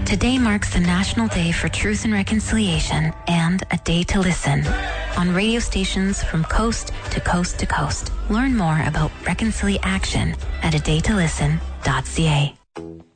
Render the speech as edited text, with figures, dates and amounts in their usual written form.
Today marks the National Day for Truth and Reconciliation and a day to listen on radio stations from coast to coast to coast. Learn more about Reconciliation at adaytolisten.ca.